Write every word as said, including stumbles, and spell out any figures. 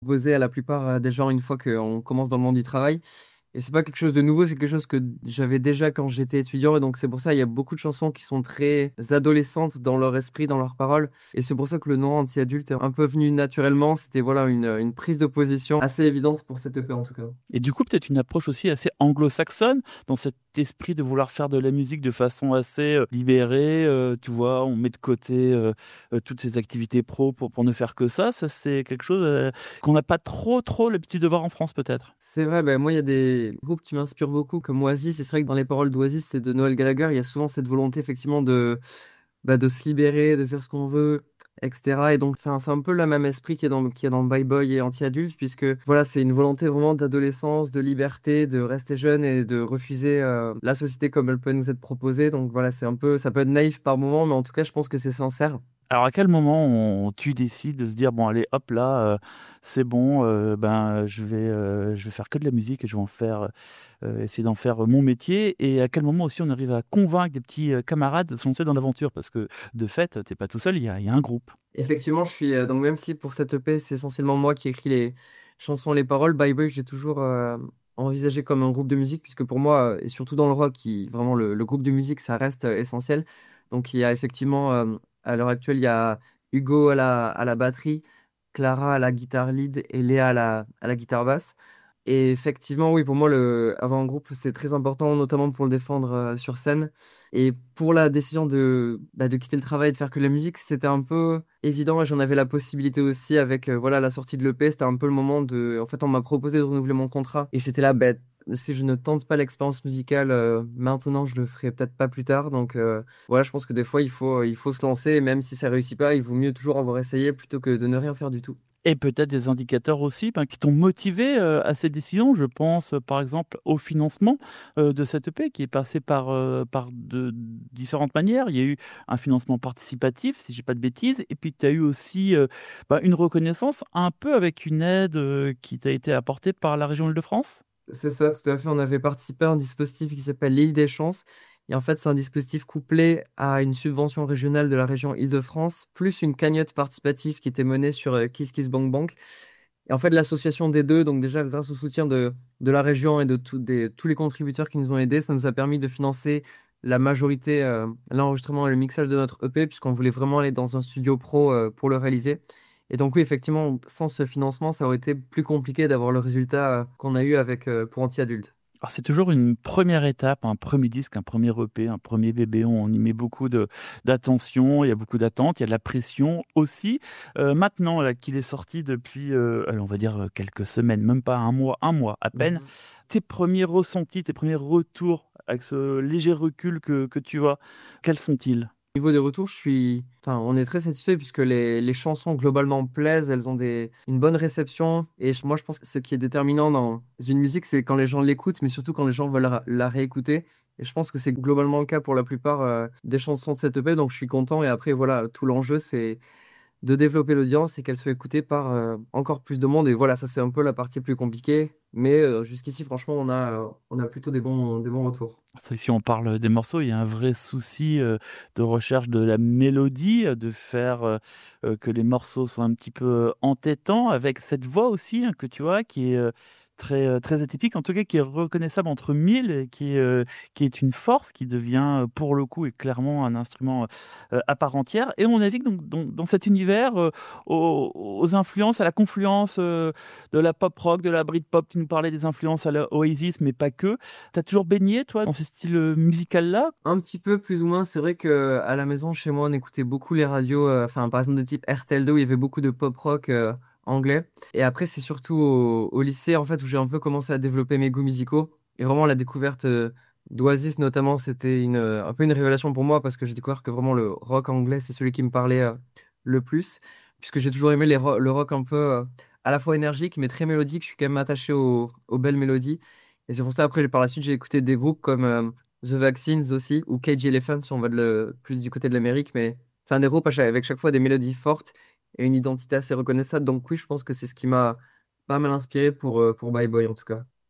proposé à la plupart euh, des gens une fois qu'on commence dans le monde du travail. Et c'est pas quelque chose de nouveau, c'est quelque chose que j'avais déjà quand j'étais étudiant. Et donc c'est pour ça il y a beaucoup de chansons qui sont très adolescentes dans leur esprit, dans leurs paroles. Et c'est pour ça que le nom anti-adulte est un peu venu naturellement. C'était voilà une, une prise de position assez évidente pour cette E P en tout cas. Et du coup, peut-être une approche aussi assez anglo-saxonne, dans cet esprit de vouloir faire de la musique de façon assez euh, libérée. Euh, tu vois, on met de côté euh, euh, toutes ces activités pro pour, pour ne faire que ça. Ça, c'est quelque chose euh, qu'on n'a pas trop, trop l'habitude de voir en France, peut-être. C'est vrai, ben moi il y a des groupes qui m'inspirent beaucoup comme Oasis. Et c'est vrai que dans les paroles d'Oasis et de Noel Gallagher, il y a souvent cette volonté effectivement de bah, de se libérer, de faire ce qu'on veut, et cetera. Et donc, enfin, c'est un peu le même esprit qui est dans, qui est dans Bye Boy et Anti-Adulte, puisque voilà, c'est une volonté vraiment d'adolescence, de liberté, de rester jeune et de refuser euh, la société comme elle peut nous être proposée. Donc voilà, c'est un peu, ça peut être naïf par moment, mais en tout cas, je pense que c'est sincère. Alors, à quel moment on- tu décides de se dire, bon, allez, hop, là, euh, c'est bon, euh, ben, je vais, euh, je vais faire que de la musique et je vais en faire, euh, essayer d'en faire mon métier. Et à quel moment aussi on arrive à convaincre des petits euh, camarades de se lancer dans l'aventure? Parce que, de fait, t'es pas tout seul, il y a, il y a un groupe. Effectivement, je suis, euh, donc même si pour cette E P, c'est essentiellement moi qui écris les chansons, les paroles, Bye Boy, j'ai toujours euh, envisagé comme un groupe de musique, puisque pour moi, euh, et surtout dans le rock, qui, vraiment le, le groupe de musique, ça reste euh, essentiel. Donc il y a effectivement, euh, à l'heure actuelle, il y a Hugo à la, à la batterie, Clara à la guitare lead et Léa à la, à la guitare basse. Et effectivement, oui, pour moi, le, avoir un groupe, c'est très important, notamment pour le défendre euh, sur scène. Et pour la décision de, bah, de quitter le travail et de faire que de la musique, c'était un peu évident et j'en avais la possibilité aussi avec euh, voilà, la sortie de l'E P. C'était un peu le moment de. En fait, on m'a proposé de renouveler mon contrat et j'étais là, bête. Si je ne tente pas l'expérience musicale euh, maintenant, je le ferai peut-être pas plus tard. Donc euh, voilà, je pense que des fois, il faut, il faut se lancer. Et même si ça réussit pas, il vaut mieux toujours avoir essayé plutôt que de ne rien faire du tout. Et peut-être des indicateurs aussi ben, qui t'ont motivé euh, à ces décisions. Je pense euh, par exemple au financement euh, de cette E P qui est passé par, euh, par de différentes manières. Il y a eu un financement participatif, si j'ai pas de bêtises, et puis tu as eu aussi euh, ben, une reconnaissance un peu avec une aide euh, qui t'a été apportée par la région Île-de-France. C'est ça, tout à fait. On avait participé à un dispositif qui s'appelle l'Île des Chances. Et en fait, c'est un dispositif couplé à une subvention régionale de la région Île-de-France, plus une cagnotte participative qui était menée sur euh, Kiss Kiss Bank Bank. Et en fait, l'association des deux, donc déjà grâce au soutien de, de la région et de tout- des- tous les contributeurs qui nous ont aidés, ça nous a permis de financer la majorité, euh, l'enregistrement et le mixage de notre E P, puisqu'on voulait vraiment aller dans un studio pro euh, pour le réaliser. Et donc oui, effectivement, sans ce financement, ça aurait été plus compliqué d'avoir le résultat euh, qu'on a eu avec euh, pour Anti-Adulte. Alors, c'est toujours une première étape, un premier disque, un premier E P, un premier bébé. On y met beaucoup de, d'attention, il y a beaucoup d'attentes, il y a de la pression aussi. Euh, maintenant là, qu'il est sorti depuis, euh, allez, on va dire euh, quelques semaines, même pas un mois, un mois à peine, Mhm. tes premiers ressentis, tes premiers retours avec ce léger recul que, que tu as, quels sont-ils? Au niveau des retours, je suis... enfin, on est très satisfait puisque les, les chansons globalement plaisent, elles ont des... une bonne réception. Et je- moi, je pense que ce qui est déterminant dans une musique, c'est quand les gens l'écoutent, mais surtout quand les gens veulent la, la réécouter. Et je pense que c'est globalement le cas pour la plupart euh, des chansons de cette E P, donc je suis content. Et après, voilà, tout l'enjeu, c'est de développer l'audience et qu'elle soit écoutée par euh, encore plus de monde. Et voilà, ça, c'est un peu la partie plus compliquée. Mais euh, jusqu'ici, franchement, on a, euh, on a plutôt des bons, des bons retours. C'est- Si on parle des morceaux, il y a un vrai souci euh, de recherche de la mélodie, euh, de faire euh, euh, que les morceaux soient un petit peu euh, entêtants, avec cette voix aussi hein, que tu vois, qui est euh, très, euh, très atypique, en tout cas qui est reconnaissable entre mille, et qui est, euh, qui est une force, qui devient euh, pour le coup et clairement un instrument euh, à part entière. Et on navigue donc dans, dans cet univers euh, aux, aux influences, à la confluence euh, de la pop rock, de la Britpop. Tu nous parlais des influences à la Oasis, mais pas que. T'as toujours baigné, toi, dans ce style euh, musical-là? Un petit peu plus ou moins, c'est vrai que à la maison chez moi on écoutait beaucoup les radios, euh, enfin par exemple de type R T L deux où il y avait beaucoup de pop rock euh, anglais. Et après c'est surtout au, au lycée en fait où j'ai un peu commencé à développer mes goûts musicaux. Et vraiment la découverte euh, d'Oasis notamment c'était une, euh, un peu une révélation pour moi parce que j'ai découvert que vraiment le rock anglais c'est celui qui me parlait euh, le plus. Puisque j'ai toujours aimé les ro- le rock un peu euh, à la fois énergique mais très mélodique. Je suis quand même attaché aux, aux belles mélodies. Et c'est pour ça après par la suite j'ai écouté des groupes comme... euh, The Vaccines aussi, ou Cage Elephant si on va de le- plus du côté de l'Amérique, mais enfin des groupes à chaque- avec chaque fois des mélodies fortes et une identité assez reconnaissable. Donc oui, je pense que c'est ce qui m'a pas mal inspiré pour, euh, pour Bye Boy en tout cas.